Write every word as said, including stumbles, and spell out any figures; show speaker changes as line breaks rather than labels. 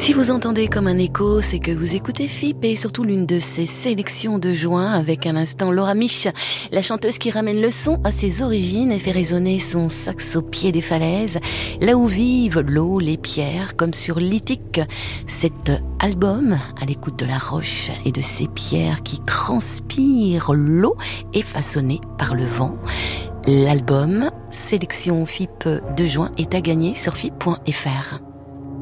Si vous entendez comme un écho, c'est que vous écoutez F I P et surtout l'une de ses sélections de juin avec à l'instant Laura Mich, la chanteuse qui ramène le son à ses origines et fait résonner son sax au pied des falaises, là où vivent l'eau, les pierres, comme sur Lithique. Cet album, à l'écoute de la roche et de ces pierres qui transpirent l'eau et façonnées par le vent. L'album Sélection F I P de juin est à gagner sur F I P point F R.